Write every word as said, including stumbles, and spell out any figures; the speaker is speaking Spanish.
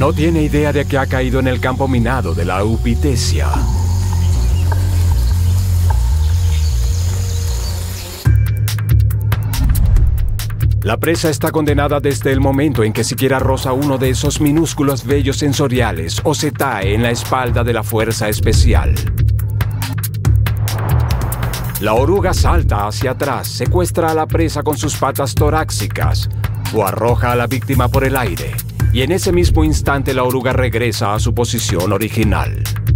No tiene idea de que ha caído en el campo minado de la eupitesia. La presa está condenada desde el momento en que siquiera roza uno de esos minúsculos vellos sensoriales o se tae en la espalda de la fuerza especial. La oruga salta hacia atrás, secuestra a la presa con sus patas torácicas o arroja a la víctima por el aire, y en ese mismo instante la oruga regresa a su posición original.